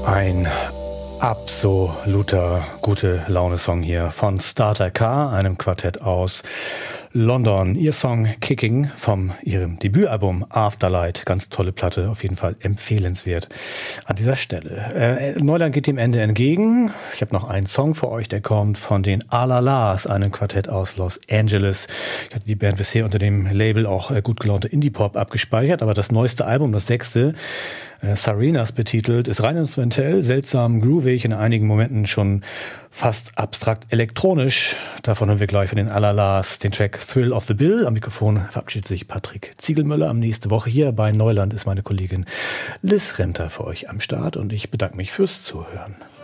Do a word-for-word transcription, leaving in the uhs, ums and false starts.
Ein absoluter gute Laune-Song hier von Starter Car, einem Quartett aus London. Ihr Song Kicking vom ihrem Debütalbum Afterlight. Ganz tolle Platte, auf jeden Fall empfehlenswert an dieser Stelle. Äh, Neuland geht dem Ende entgegen. Ich habe noch einen Song für euch, der kommt von den Alalas, einem Quartett aus Los Angeles. Ich hatte die Band bisher unter dem Label auch äh, gut gelaunte Indie-Pop abgespeichert, aber das neueste Album, das sechste, äh, Serenas betitelt, ist rein instrumentell, seltsam groovig, in einigen Momenten schon fast abstrakt elektronisch. Davon hören wir gleich von den Alalas den Track Thrill of the Bill. Am Mikrofon verabschiedet sich Patrick Ziegelmüller. Am nächste Woche hier bei Neuland ist meine Kollegin Liz Renter für euch am Start und ich bedanke mich fürs Zuhören.